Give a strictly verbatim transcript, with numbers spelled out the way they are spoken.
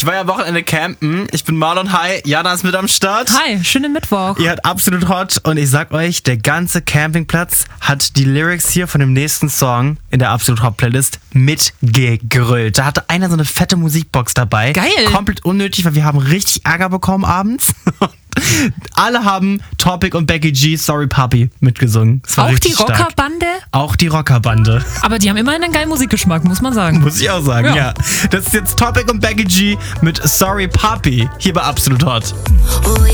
Ich war ja Wochenende campen. Ich bin Marlon. Hi, Jana ist mit am Start. Hi, schönen Mittwoch. Ihr hört Absolut Hot und ich sag euch, der ganze Campingplatz hat die Lyrics hier von dem nächsten Song in der Absolut Hot Playlist mitgegrölt. Da hatte einer so eine fette Musikbox dabei. Geil. Komplett unnötig, weil wir haben richtig Ärger bekommen abends. Alle haben Topic und Becky G Sorry Papi mitgesungen. Das war Auch die richtig stark. Rockerbande? Auch die Rockerbande. Aber die haben immerhin einen geilen Musikgeschmack, muss man sagen. Muss ich auch sagen, ja. Ja. Das ist jetzt Topic und Becky G mit Sorry Papi hier bei Absolut Hot. Oh,